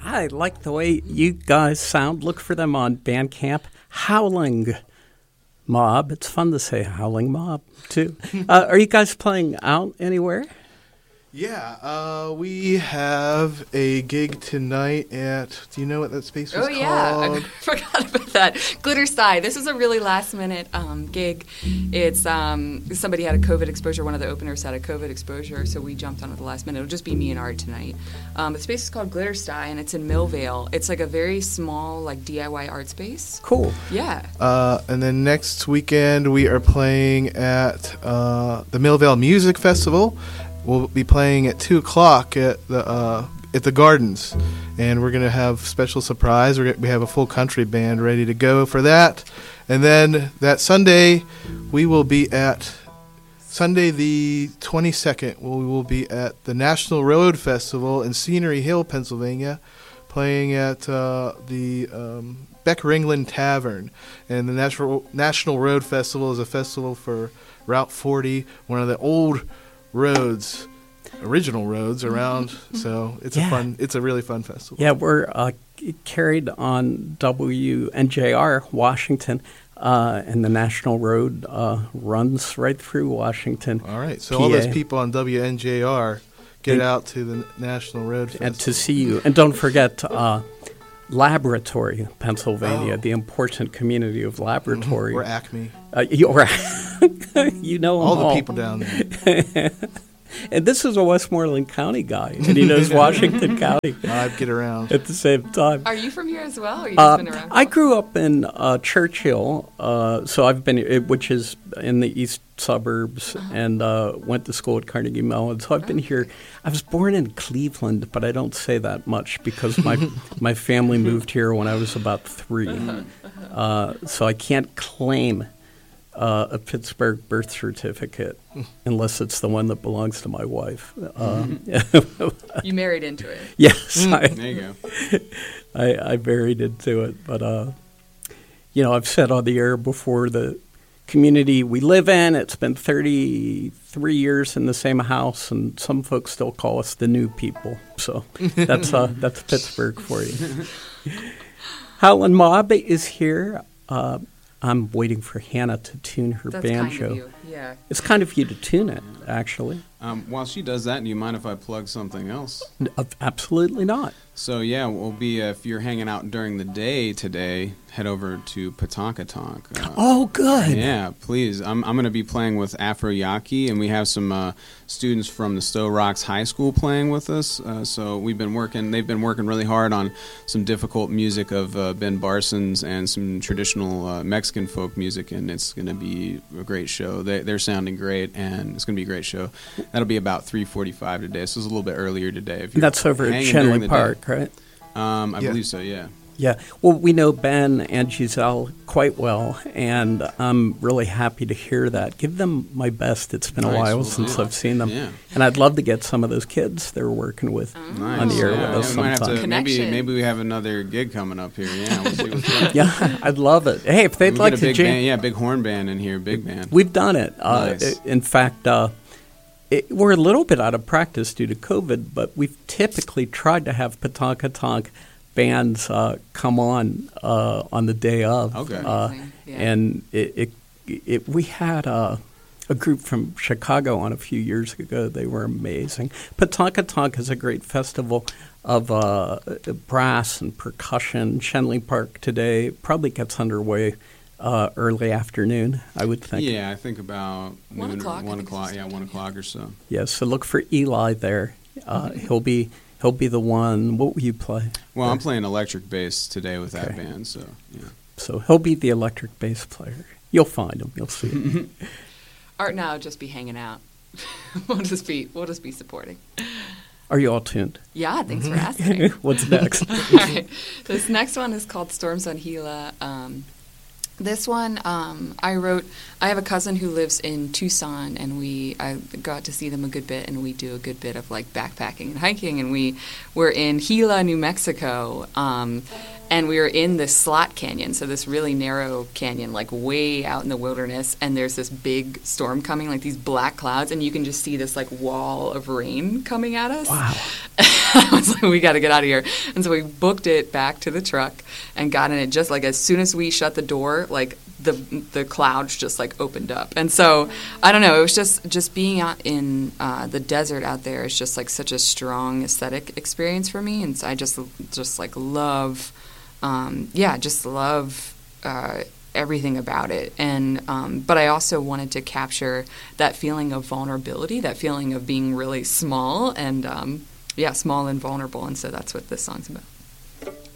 I like the way you guys sound. Look for them on Bandcamp. Howling Mob. It's fun to say Howling Mob, too. Are you guys playing out anywhere? Yeah, we have a gig tonight at, do you know what that space was called? Oh, yeah, I forgot about that. Glitter Sty. This was a really last-minute gig. It's somebody had a COVID exposure. One of the openers had a COVID exposure, so we jumped on at the last minute. It'll just be me and Art tonight. The space is called Glitter Sty, and it's in Millvale. It's like a very small, like, DIY art space. Cool. Yeah. And then next weekend we are playing at the Millvale Music Festival. We'll be playing at 2 o'clock at the Gardens, and we're going to have special surprise. We have a full country band ready to go for that. And then that Sunday, we will be at Sunday the 22nd. We will be at the National Road Festival in Scenery Hill, Pennsylvania, playing at the Beck Ringland Tavern. And the National Road Festival is a festival for Route 40, one of the old original roads around, so it's a really fun festival. Yeah, we're carried on WNJR Washington, and the National Road runs right through Washington. All right, so PA. all those people on WNJR get out to the National Road Festival. And to see you. And don't forget Laboratory, Pennsylvania, the important community of Laboratory. Or Acme. You know all the people down there. And this is a Westmoreland County guy, and he knows Washington County. I'd get around at the same time. Are you from here as well, or you just been around? I grew up in Churchill, so I've been, which is in the east suburbs, and went to school at Carnegie Mellon. So I've been here. I was born in Cleveland, but I don't say that much because my family moved here when I was about 3. So I can't claim a Pittsburgh birth certificate unless it's the one that belongs to my wife. You married into it. Yes. There you go. I married into it. But, I've said on the air before, the community we live in, it's been 33 years in the same house, and some folks still call us the new people. So that's Pittsburgh for you. Howlin' Mob is here. I'm waiting for Hannah to tune her banjo. That's kind of you, yeah. It's kind of you to tune it, actually. While she does that, do you mind if I plug something else? Absolutely not. So, yeah, we'll be, if you're hanging out during the day today, head over to Pawtankatonk. Oh, good. Yeah, please. I'm going to be playing with Afro Yaki, and we have some students from the Stowe Rocks High School playing with us. So they've been working really hard on some difficult music of Ben Barson's and some traditional Mexican folk music, and it's going to be a great show. They're sounding great, and it's going to be a great show. That'll be about 3:45 today, so it's a little bit earlier today. If that's over at Shenley Park, right? I believe so, yeah. Yeah. Well, we know Ben and Giselle quite well, and I'm really happy to hear that. Give them my best. It's been a while since I've seen them. Yeah. And I'd love to get some of those kids they're working with on the air with us sometime. Maybe we have another gig coming up here. Yeah, we'll see what's up. Yeah, I'd love it. Hey, if they'd like to jam. Big horn band in here, big band. We've done it. Nice. In fact, we're a little bit out of practice due to COVID, but we've typically tried to have Pawtankatonk bands come on the day of. Okay. And we had a group from Chicago on a few years ago. They were amazing. Pawtankatonk is a great festival of brass and percussion. Shenley Park today probably gets underway early afternoon, I would think. Yeah, I think about 1 o'clock. 1 o'clock, 1 o'clock or so. Yeah, so look for Eli there. He'll be the one. What will you play? Well, I'm playing electric bass today with that band, so yeah. So he'll be the electric bass player. You'll find him. You'll see him. Art and I will just be hanging out. We'll just be supporting. Are you all tuned? Yeah, thanks for asking. What's next? All right. This next one is called Storms on Gila. This one I have a cousin who lives in Tucson, and I got to see them a good bit, and we do a good bit of like backpacking and hiking, and we were in Gila, New Mexico, And we were in this slot canyon, so this really narrow canyon, like way out in the wilderness, and there's this big storm coming, like these black clouds, and you can just see this like wall of rain coming at us. Wow. I was like, we got to get out of here. And so we booked it back to the truck and got in it. Just like as soon as we shut the door, like the clouds just like opened up. And so I don't know, it was just being out in the desert out there is just like such a strong aesthetic experience for me. And so I just like love, just love everything about it. And but I also wanted to capture that feeling of vulnerability, that feeling of being really small and small and vulnerable. And so that's what this song's about.